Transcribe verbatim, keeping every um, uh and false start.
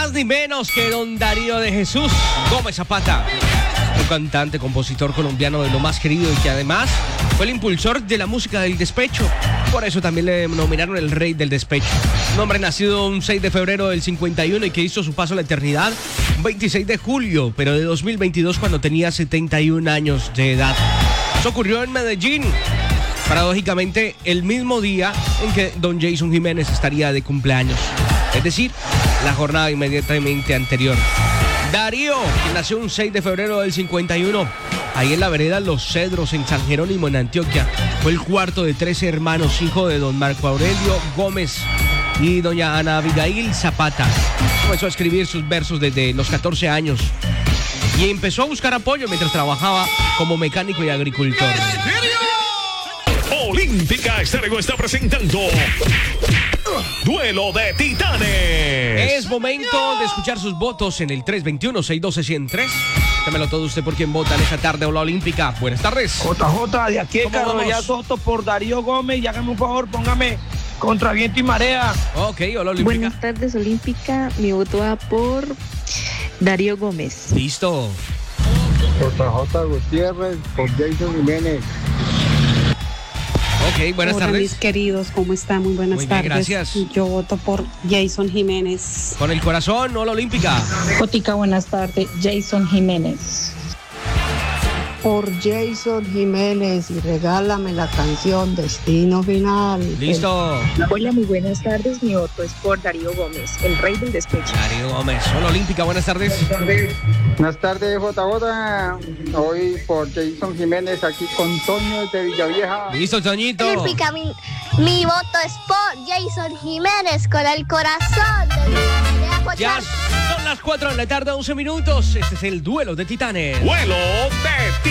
Más ni menos que don Darío de Jesús Gómez Zapata, un cantante, compositor colombiano de lo más querido y que además fue el impulsor de la música del despecho. Por eso también le nominaron el rey del despecho. Un hombre nacido un seis de febrero del cincuenta y uno y que hizo su paso a la eternidad un veintiséis de julio, pero de dos mil veintidós, cuando tenía setenta y un años de edad. Eso ocurrió en Medellín, paradójicamente el mismo día en que don Jason Jiménez estaría de cumpleaños, es decir, la jornada inmediatamente anterior. Darío, que nació un seis de febrero del cincuenta y uno, ahí en la vereda Los Cedros, en San Jerónimo, en Antioquia. Fue el cuarto de trece hermanos, hijo de don Marco Aurelio Gómez y doña Ana Abigail Zapata. Comenzó a escribir sus versos desde los catorce años y empezó a buscar apoyo mientras trabajaba como mecánico y agricultor. Olímpica Estéreo está presentando Duelo de Titanes. Es momento de escuchar sus votos en el tres dos uno, seis uno cero, uno cero tres. Dámelo todo usted por quien vota en esta tarde o la Olímpica. Buenas tardes. J J, de aquí de ¿Cómo Carolina vamos? Soto por Darío Gómez. Y hágame un favor, póngame contra viento y marea. Ok, hola Olímpica. Buenas tardes, Olímpica. Mi voto va por Darío Gómez. Listo. J J Gutiérrez por Jason Jiménez. Ok, buenas Hola, tardes. mis queridos, ¿cómo están? Muy buenas Muy bien, tardes. gracias. Yo voto por Jason Jiménez. Con el corazón, hola Olímpica. Jotica, buenas tardes. Jason Jiménez. Por Jason Jiménez y regálame la canción Destino Final. Listo. Hola, muy buenas tardes. Mi voto es por Darío Gómez, el rey del despecho. Darío Gómez, hola Olímpica, buenas tardes. Buenas tardes, J J. Hoy por Jason Jiménez, aquí con Toño de Villavieja. Listo, Toñito. Olímpica, mi, mi voto es por Jason Jiménez con el corazón de mi madre. Ya son las cuatro de la tarde, once minutos. Este es el Duelo de Titanes. Duelo de Titanes.